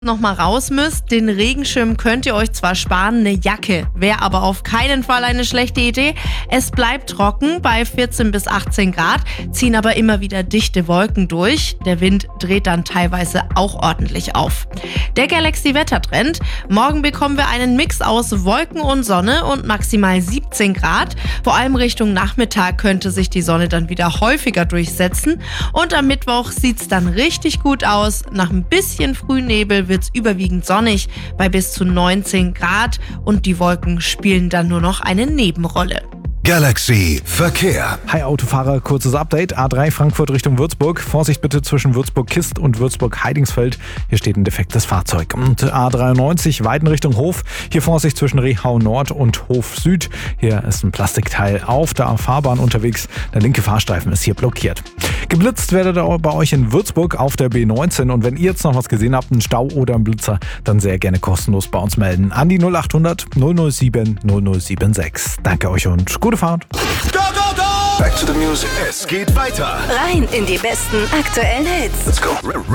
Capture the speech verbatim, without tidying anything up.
noch mal raus müsst, den Regenschirm könnt ihr euch zwar sparen, eine Jacke wäre aber auf keinen Fall eine schlechte Idee. Es bleibt trocken bei vierzehn bis achtzehn Grad, ziehen aber immer wieder dichte Wolken durch. Der Wind dreht dann teilweise auch ordentlich auf. Der Galaxy-Wettertrend. Morgen bekommen wir einen Mix aus Wolken und Sonne und maximal siebzehn Grad. Vor allem Richtung Nachmittag könnte sich die Sonne dann wieder häufiger durchsetzen. Und am Mittwoch sieht's dann richtig gut aus. Nach ein bisschen Frühnebel wird es überwiegend sonnig bei bis zu neunzehn Grad und die Wolken spielen dann nur noch eine Nebenrolle. Galaxy Verkehr. Hi Autofahrer, kurzes Update. A drei Frankfurt Richtung Würzburg. Vorsicht bitte zwischen Würzburg-Kist und Würzburg-Heidingsfeld. Hier steht ein defektes Fahrzeug. Und A dreiundneunzig Weiden Richtung Hof. Hier Vorsicht zwischen Rehau Nord und Hof Süd. Hier ist ein Plastikteil auf der Fahrbahn unterwegs. Der linke Fahrstreifen ist hier blockiert. Geblitzt werdet ihr bei euch in Würzburg auf der B neunzehn. Und wenn ihr jetzt noch was gesehen habt, einen Stau oder einen Blitzer, dann sehr gerne kostenlos bei uns melden. An die null acht hundert null null sieben null null sieben sechs. Danke euch und gute Fahrt. Go, go, go! Back to the music. Es geht weiter. Rein in die besten aktuellen Hits. Let's go.